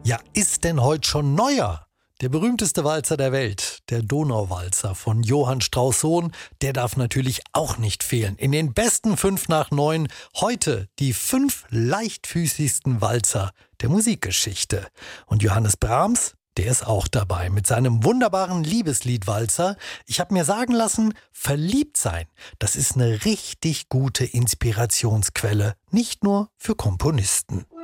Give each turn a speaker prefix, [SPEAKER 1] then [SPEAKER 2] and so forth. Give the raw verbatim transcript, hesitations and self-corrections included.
[SPEAKER 1] Ja, ist denn heute schon Neujahr? Der berühmteste Walzer der Welt, der Donauwalzer von Johann Strauss Sohn, der darf natürlich auch nicht fehlen. In den besten fünf nach neun heute die fünf leichtfüßigsten Walzer der Musikgeschichte. Und Johannes Brahms, der ist auch dabei mit seinem wunderbaren Liebesliedwalzer. Ich habe mir sagen lassen, verliebt sein, das ist eine richtig gute Inspirationsquelle, nicht nur für Komponisten.